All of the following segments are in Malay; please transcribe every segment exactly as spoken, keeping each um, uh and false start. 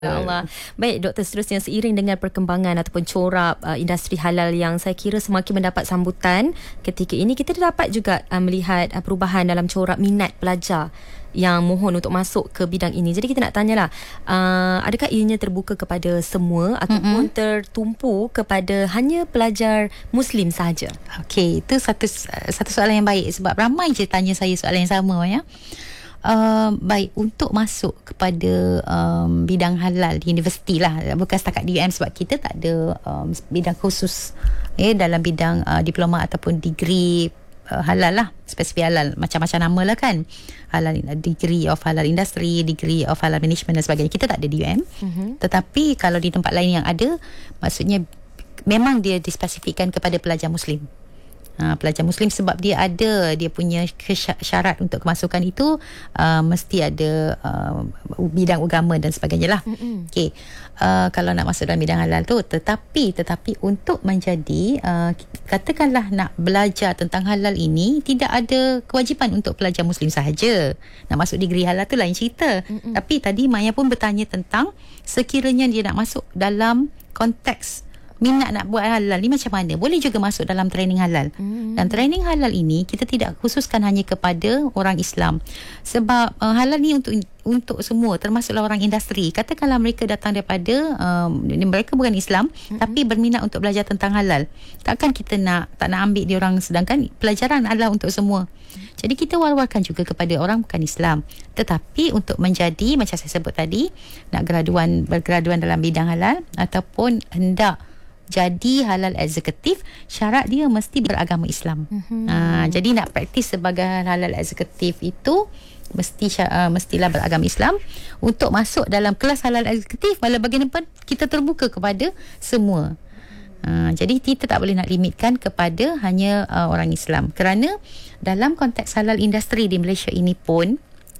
Ya Allah. Baik doktor, seterusnya seiring dengan perkembangan ataupun corak uh, industri halal yang saya kira semakin mendapat sambutan ketika ini, kita dapat juga uh, melihat uh, perubahan dalam corak minat pelajar yang mohon untuk masuk ke bidang ini. Jadi kita nak tanyalah, uh, adakah ianya terbuka kepada semua ataupun mm-hmm. tertumpu kepada hanya pelajar Muslim sahaja? Okey, itu satu satu soalan yang baik sebab ramai je tanya saya soalan yang sama ya. Uh, baik, untuk masuk kepada um, bidang halal di universiti lah, bukan setakat D U M sebab kita tak ada um, bidang khusus eh, dalam bidang uh, diploma ataupun degree uh, halal lah, spesifik halal, macam-macam nama lah kan, halal degree of halal industry, degree of halal management dan sebagainya, kita tak ada D U M. Mm-hmm. Tetapi kalau di tempat lain yang ada, maksudnya memang dia dispesifikkan kepada pelajar Muslim. Ha, pelajar Muslim sebab dia ada dia punya syarat untuk kemasukan itu, uh, mesti ada uh, bidang agama dan sebagainya lah. Mm-hmm. Okey, uh, kalau nak masuk dalam bidang halal tu, tetapi tetapi untuk menjadi uh, katakanlah nak belajar tentang halal ini, tidak ada kewajipan untuk pelajar Muslim sahaja. Nak masuk degree halal tu lain cerita. Mm-hmm. Tapi tadi Maya pun bertanya tentang sekiranya dia nak masuk dalam konteks minat nak buat halal ni macam mana? Boleh juga masuk dalam training halal. Hmm. Dan training halal ini kita tidak khususkan hanya kepada orang Islam. Sebab uh, halal ni untuk untuk semua, termasuklah orang industri. Katakanlah mereka datang daripada um, mereka bukan Islam, hmm. tapi berminat untuk belajar tentang halal. Takkan kita nak tak nak ambil dia orang, sedangkan pelajaran adalah untuk semua. Jadi kita war-warkan juga kepada orang bukan Islam. Tetapi untuk menjadi, macam saya sebut tadi, nak graduan bergraduan dalam bidang halal ataupun hendak jadi halal eksekutif, syarat dia mesti beragama Islam. Mm-hmm. Ha, jadi nak praktis sebagai halal eksekutif itu mesti uh, mestilah beragama Islam. Untuk masuk dalam kelas halal eksekutif, malah bagaimanapun kita terbuka kepada semua. Ha, jadi kita tak boleh nak limitkan kepada hanya uh, orang Islam. Kerana dalam konteks halal industri di Malaysia ini pun,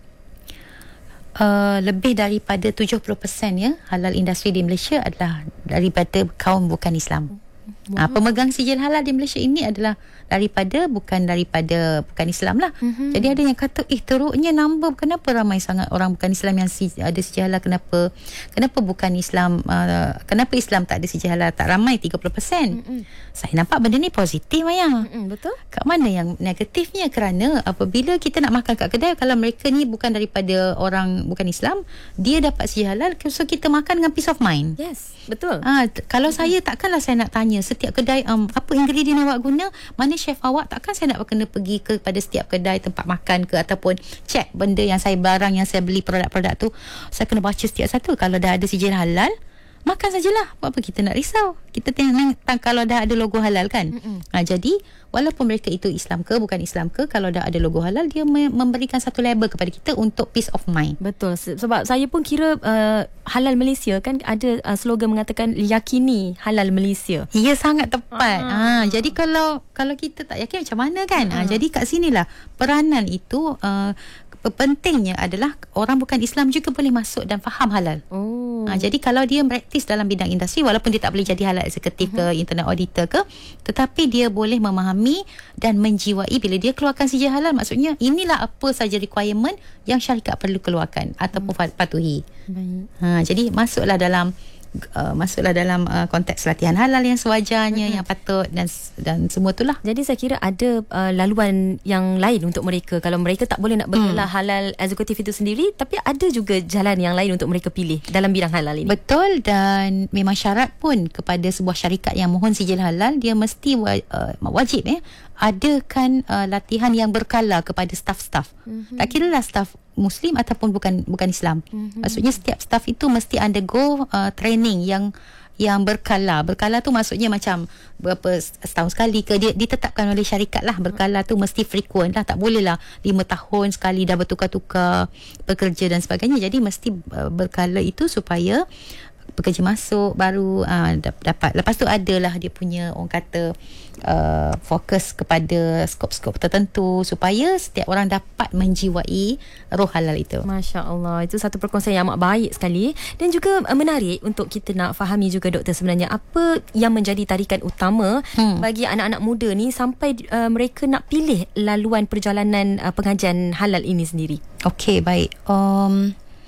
Uh, lebih daripada tujuh puluh peratus ya halal industri di Malaysia adalah daripada kaum bukan Islam. Wow. Uh, pemegang sijil halal di Malaysia ini adalah daripada bukan daripada bukan Islam lah. Mm-hmm. Jadi ada yang kata, eh teruknya number, kenapa ramai sangat orang bukan Islam yang si, ada sijil halal, kenapa kenapa bukan Islam, uh, kenapa Islam tak ada sijil halal, tak ramai tiga puluh peratus. Mm-hmm. Saya nampak benda ni positif, Maya. Mm-hmm, betul. Kat mana yang negatifnya? Kerana apabila kita nak makan kat kedai, kalau mereka ni bukan daripada orang bukan Islam, dia dapat sijil halal, so kita makan dengan peace of mind. Yes, betul. Ha, t- kalau mm-hmm. saya, takkanlah saya nak tanya setiap kedai um, apa ingredient awak guna, mana chef awak, takkan saya nak kena pergi kepada setiap kedai tempat makan ke, ataupun cek benda yang saya, barang yang saya beli, produk-produk tu saya kena baca setiap satu. Kalau dah ada sijil halal, makan sajalah. Apa kita nak risau? Kita tengok kalau dah ada logo halal kan. Ha, jadi walaupun mereka itu Islam ke bukan Islam ke, kalau dah ada logo halal, dia memberikan satu label kepada kita untuk peace of mind. Betul. Sebab saya pun kira uh, halal Malaysia kan ada uh, slogan mengatakan yakini halal Malaysia. Ya, sangat tepat. Ha, jadi kalau kalau kita tak yakin macam mana kan? Ha, jadi kat sinilah peranan itu, uh, pentingnya adalah orang bukan Islam juga boleh masuk dan faham halal. Oh. Ha, jadi kalau dia praktis dalam bidang industri, walaupun dia tak boleh jadi halal eksekutif uh-huh. ke internal auditor ke, tetapi dia boleh memahami dan menjiwai bila dia keluarkan sijil halal, maksudnya inilah apa saja requirement yang syarikat perlu keluarkan ataupun uh-huh. patuhi. Baik. Ha, jadi masuklah dalam Uh, masuklah dalam uh, konteks latihan halal yang sewajarnya, mm-hmm. yang patut dan dan semua itulah. Jadi saya kira ada uh, laluan yang lain untuk mereka. Kalau mereka tak boleh nak bergelar mm. halal eksekutif itu sendiri, tapi ada juga jalan yang lain untuk mereka pilih dalam bidang halal ini. Betul, dan memang syarat pun kepada sebuah syarikat yang mohon sijil halal, dia mesti uh, wajib eh adakan uh, latihan yang berkala kepada staf-staf. Mm-hmm. Tak kira lah staf Muslim ataupun bukan bukan Islam. Mm-hmm. Maksudnya setiap staf itu mesti undergo uh, training yang yang berkala. Berkala tu maksudnya macam berapa setahun sekali ke, dia ditetapkan oleh syarikat lah. Berkala tu mesti frequent lah, tak boleh lah lima tahun sekali dah bertukar-tukar pekerja dan sebagainya. Jadi mesti uh, berkala itu supaya pekerja masuk baru uh, dapat. Lepas tu adalah dia punya, orang kata, uh, fokus kepada skop-skop tertentu supaya setiap orang dapat menjiwai roh halal itu. Masya Allah, itu satu perkongsian yang amat baik sekali. Dan juga uh, menarik untuk kita nak fahami juga, doktor, sebenarnya apa yang menjadi tarikan utama hmm. bagi anak-anak muda ni sampai uh, mereka nak pilih laluan perjalanan uh, pengajian halal ini sendiri. Okey, baik. Um,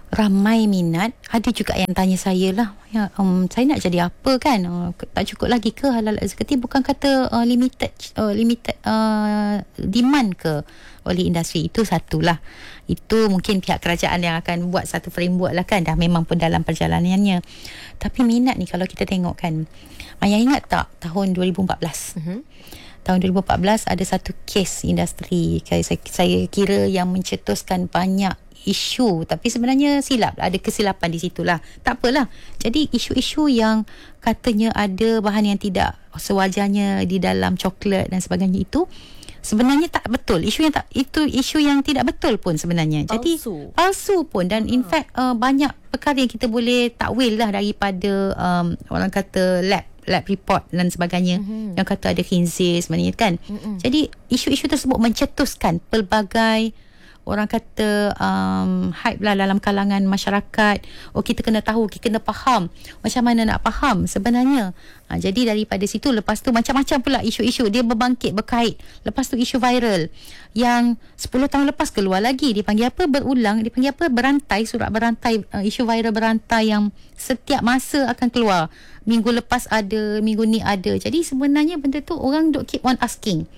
ramai minat. Ada juga yang tanya saya lah, ya, um, saya nak jadi apa kan, uh, tak cukup lagi ke halal eksekutif? Bukan kata uh, limited uh, limited uh, demand ke oleh industri. Itu satulah, itu mungkin pihak kerajaan yang akan buat satu framework lah kan, dah memang pun dalam perjalanannya. Tapi minat ni kalau kita tengok kan, Ayah ingat tak tahun dua ribu empat belas, uh-huh. tahun dua ribu empat belas ada satu kes industri, saya, saya kira yang mencetuskan banyak isu, tapi sebenarnya silap, ada kesilapan di situlah. Tak apalah. Jadi isu-isu yang katanya ada bahan yang tidak sewajarnya di dalam coklat dan sebagainya, itu sebenarnya tak betul. Isu yang tak, itu isu yang tidak betul pun sebenarnya. Jadi palsu, palsu pun. Dan in fact uh, banyak perkara yang kita boleh takwil lah daripada um, orang kata lab lab report dan sebagainya, mm-hmm. yang kata ada khinzir sebenarnya kan. Mm-hmm. Jadi isu-isu tersebut mencetuskan pelbagai orang kata um, hype lah dalam kalangan masyarakat. Oh, kita kena tahu, kita kena faham. Macam mana nak faham sebenarnya. Ha, jadi daripada situ, lepas tu macam-macam pula isu-isu dia berbangkit, berkait. Lepas tu isu viral yang sepuluh tahun lepas keluar lagi. Dipanggil apa? Berulang. Dipanggil apa? Berantai, surat berantai. Uh, isu viral berantai yang setiap masa akan keluar. Minggu lepas ada, minggu ni ada. Jadi sebenarnya benda tu orang duk keep on asking.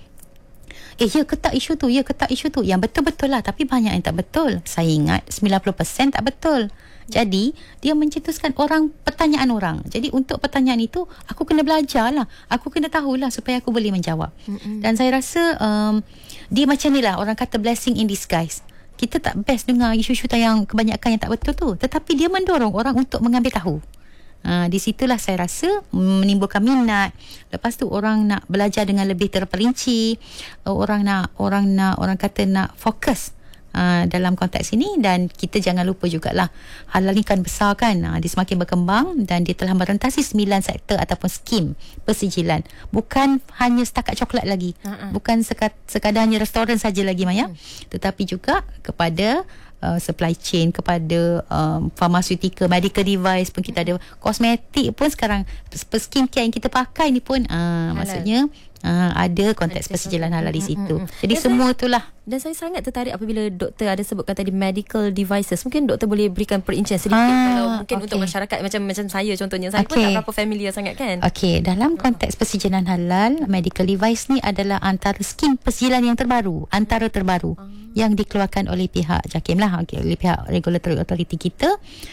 Eh, ya ke tak isu tu? Ya ke tak isu tu? Yang betul-betul lah. Tapi banyak yang tak betul. Saya ingat sembilan puluh peratus tak betul. Jadi, dia mencetuskan orang, pertanyaan orang. Jadi, untuk pertanyaan itu, aku kena belajar lah. Aku kena tahulah supaya aku boleh menjawab. Mm-hmm. Dan saya rasa, um, dia macam ni lah. Orang kata blessing in disguise. Kita tak best dengar isu-isu yang kebanyakan yang tak betul tu. Tetapi dia mendorong orang untuk mengambil tahu. Uh, di situlah saya rasa menimbulkan minat. Lepas tu orang nak belajar dengan lebih terperinci, uh, orang nak orang nak orang kata nak fokus uh, dalam konteks ini. Dan kita jangan lupa jugalah, halal ni kan besar kan, uh, dia semakin berkembang dan dia telah merentasi sembilan sektor ataupun skim persijilan. Bukan hanya setakat coklat lagi, uh-uh. bukan sekad, sekadarnya restoran saja lagi Maya, hmm. tetapi juga kepada Uh, supply chain, kepada um, pharmaceutical, medical device pun kita ada, kosmetik pun sekarang, skincare yang kita pakai ni pun uh, maksudnya uh, ada konteks persijilan halal di situ. Mm-hmm. Jadi dan semua saya, itulah. Dan saya sangat tertarik apabila doktor ada sebutkan tadi medical devices. Mungkin doktor boleh berikan perincian sedikit ah, kalau mungkin okay. untuk masyarakat macam macam saya contohnya. Saya okay. pun tak berapa familiar sangat kan. Okey, dalam konteks persijilan halal, medical device ni adalah antara skim persijilan yang terbaru, antara terbaru ah. yang dikeluarkan oleh pihak JAKIM lah, okay, oleh pihak regulatory authority kita.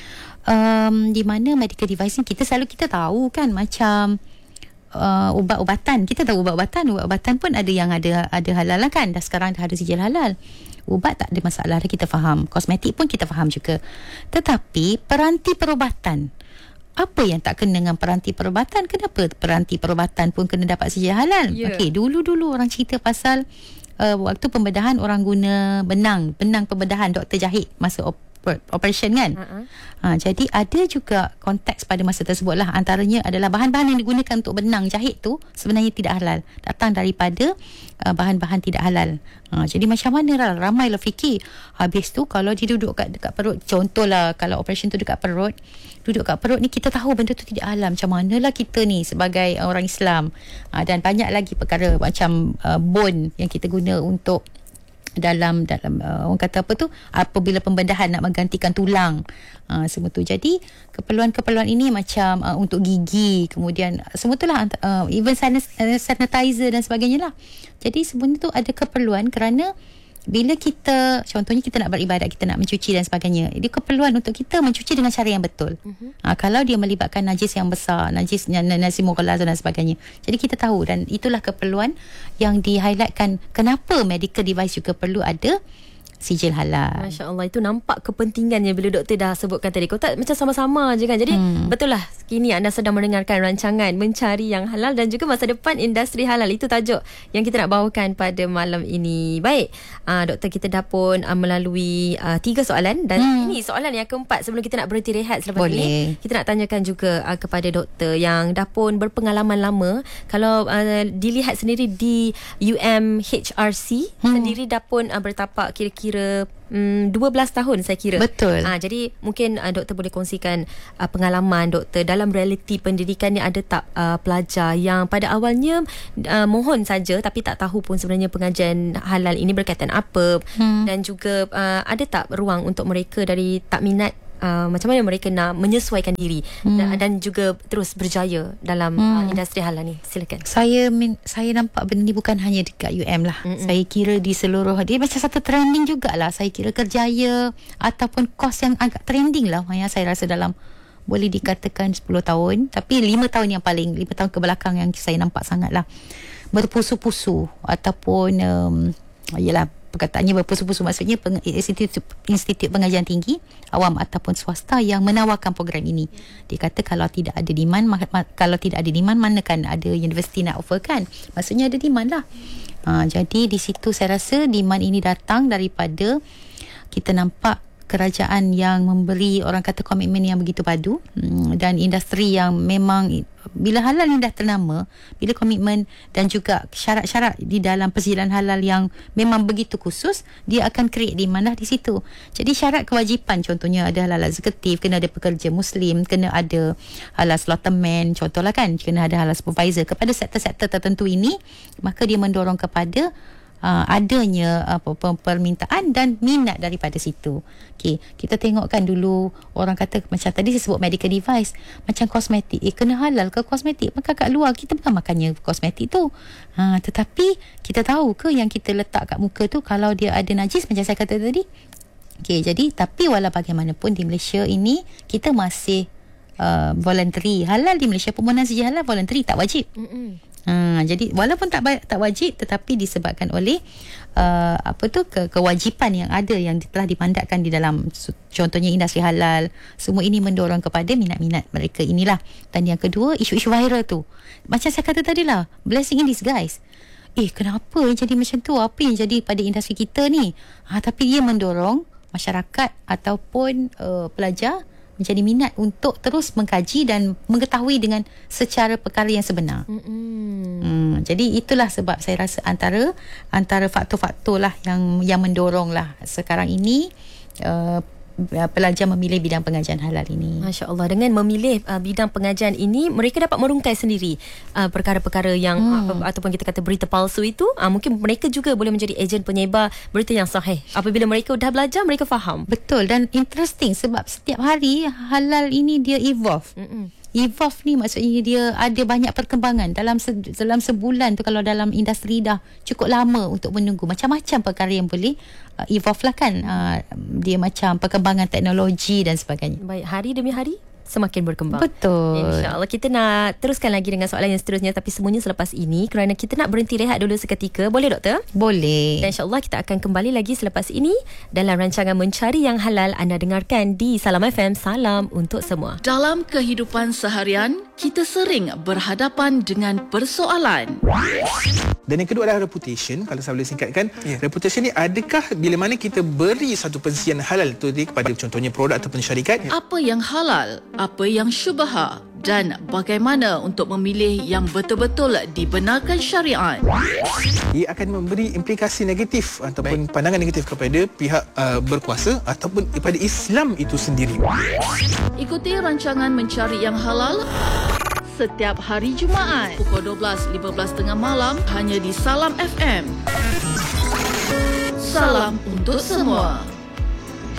Um, di mana medical device ni kita selalu kita tahu kan, macam Uh, ubat-ubatan. Kita tahu ubat-ubatan, ubat-ubatan pun ada yang ada ada halal lah kan. Dah sekarang dah ada sijil halal. Ubat tak ada masalah, kita faham. Kosmetik pun kita faham juga. Tetapi peranti perubatan, apa yang tak kena dengan peranti perubatan? Kenapa peranti perubatan pun kena dapat sijil halal? Yeah. Okey, dulu-dulu orang cerita pasal uh, waktu pembedahan orang guna benang, benang pembedahan doktor jahit masa op- operation kan. Uh-huh. Ha, jadi ada juga konteks pada masa tersebut lah. Antaranya adalah bahan-bahan yang digunakan untuk benang jahit tu sebenarnya tidak halal. Datang daripada uh, bahan-bahan tidak halal. Ha, jadi macam mana lah, ramai lah fikir. Habis tu kalau dia duduk kat, dekat perut, contohlah kalau operation tu dekat perut, duduk kat perut ni kita tahu benda tu tidak halal. Macam manalah kita ni sebagai uh, orang Islam. Ha, dan banyak lagi perkara macam uh, bone yang kita guna untuk dalam dalam uh, orang kata apa tu, apabila pembedahan nak menggantikan tulang, uh, semua tu. Jadi keperluan-keperluan ini macam uh, untuk gigi, kemudian semua tu lah, uh, even sanitizer dan sebagainya lah. Jadi sebenarnya tu ada keperluan kerana bila kita, contohnya kita nak beribadat, kita nak mencuci dan sebagainya, dia keperluan untuk kita mencuci dengan cara yang betul. Uh-huh. Ha, kalau dia melibatkan najis yang besar, najis najis mughalazah dan sebagainya. Jadi kita tahu, dan itulah keperluan yang di-highlightkan kenapa medical device juga perlu ada sijil halal. Masya Allah, itu nampak kepentingannya bila doktor dah sebutkan tadi. Kau tak macam sama-sama je kan. Jadi hmm. betul lah, kini anda sedang mendengarkan rancangan Mencari Yang Halal dan juga Masa Depan Industri Halal. Itu tajuk yang kita nak bawakan pada malam ini. Baik, uh, doktor, kita dah pun uh, melalui uh, tiga soalan. Dan hmm. ini soalan yang keempat sebelum kita nak berhenti rehat selepas Boleh. ini. Kita nak tanyakan juga uh, kepada doktor yang dah pun berpengalaman lama. Kalau uh, dilihat sendiri di U M H R C hmm. sendiri dah pun uh, bertapak kira-kira kira um, dua belas tahun saya kira. Betul. Ha, jadi mungkin uh, doktor boleh kongsikan uh, pengalaman doktor dalam realiti pendidikan ni. Ada tak uh, pelajar yang pada awalnya uh, mohon saja tapi tak tahu pun sebenarnya pengajian halal ini berkaitan apa, hmm. dan juga uh, ada tak ruang untuk mereka dari tak minat uh, macam mana mereka nak menyesuaikan diri hmm. dan, dan juga terus berjaya dalam hmm. uh, industri halal ni? Silakan. Saya min, saya nampak benda ni bukan hanya dekat U M lah. Mm-mm. Saya kira di seluruh, dia macam satu trending jugalah. Saya kira kerjaya ataupun kos yang agak trending lah, yang saya rasa dalam boleh dikatakan sepuluh tahun, tapi lima tahun yang paling lima tahun ke belakang yang saya nampak sangat lah berpusu-pusu ataupun um, yalah, perkataannya berpusu-pusu maksudnya peng, institut, institut pengajian tinggi awam ataupun swasta yang menawarkan program ini. Dia kata kalau tidak ada demand, ma, ma, kalau tidak ada demand, manakan ada universiti nak offerkan? Maksudnya ada demand lah. Ha, jadi di situ saya rasa demand ini datang daripada kita nampak kerajaan yang memberi, orang kata, komitmen yang begitu padu, dan industri yang memang bila halal ni dah ternama, bila komitmen dan juga syarat-syarat di dalam persediaan halal yang memang begitu khusus, dia akan create demand lah di situ. Jadi syarat kewajipan contohnya ada halal eksekutif, kena ada pekerja muslim, kena ada halal slaughterman, contohlah kan, kena ada halal supervisor kepada sektor-sektor tertentu ini, maka dia mendorong kepada Uh, adanya uh, permintaan dan minat daripada situ. Okey, kita tengokkan dulu, orang kata macam tadi saya sebut medical device, macam kosmetik, eh kena halal ke kosmetik? Maka kat luar kita bukan makannya kosmetik tu. Ha, tetapi kita tahu ke yang kita letak kat muka tu kalau dia ada najis macam saya kata tadi? Okey, jadi tapi walau bagaimanapun di Malaysia ini kita masih uh, voluntary. Halal di Malaysia, permohonan sijil halal voluntary, tak wajib. Mm-mm. Ha, jadi walaupun tak tak wajib, tetapi disebabkan oleh uh, apa tu ke, kewajipan yang ada yang telah dimandatkan di dalam contohnya industri halal, semua ini mendorong kepada minat-minat mereka inilah. Dan yang kedua, isu-isu viral tu, macam saya kata tadi lah, blessing in disguise. Eh kenapa yang jadi macam tu, apa yang jadi pada industri kita ni? Ha, tapi dia mendorong masyarakat ataupun uh, pelajar menjadi minat untuk terus mengkaji dan mengetahui dengan secara perkara yang sebenar. Hmm, jadi itulah sebab saya rasa antara antara faktor-faktor lah yang yang mendorong lah sekarang ini uh, pelajar memilih bidang pengajian halal ini. Masya Allah, dengan memilih uh, bidang pengajian ini, mereka dapat merungkai sendiri uh, perkara-perkara yang hmm. uh, ataupun kita kata berita palsu itu. Uh, mungkin mereka juga boleh menjadi ejen penyebar berita yang sahih. Apabila mereka dah belajar, mereka faham. Betul, dan interesting sebab setiap hari halal ini dia evolve. Mm-mm. Evolve ni maksudnya dia ada banyak perkembangan dalam se, dalam sebulan tu. Kalau dalam industri dah cukup lama untuk menunggu, macam-macam perkara yang boleh uh, evolve lah kan. Uh, dia macam perkembangan teknologi dan sebagainya. Baik, hari demi hari semakin berkembang. Betul. InsyaAllah kita nak teruskan lagi dengan soalan yang seterusnya, tapi semuanya selepas ini, kerana kita nak berhenti rehat dulu seketika. Boleh doktor? Boleh. Dan insyaAllah kita akan kembali lagi selepas ini dalam rancangan Mencari Yang Halal. Anda dengarkan di Salam F M. Salam untuk semua. Dalam kehidupan seharian, kita sering berhadapan dengan persoalan. Dan yang kedua adalah reputation. Kalau saya boleh singkatkan, yeah. reputation ni adakah bila mana kita beri satu pensisian halal tu kepada contohnya produk ataupun syarikat? Yeah. Apa yang halal, apa yang syubha, dan bagaimana untuk memilih yang betul-betul dibenarkan syariat. Ia akan memberi implikasi negatif ataupun Baik. pandangan negatif kepada pihak uh, berkuasa ataupun kepada Islam itu sendiri. Ikuti rancangan Mencari Yang Halal setiap hari Jumaat pukul dua belas lima belas tengah malam hanya di Salam F M. Salam untuk semua.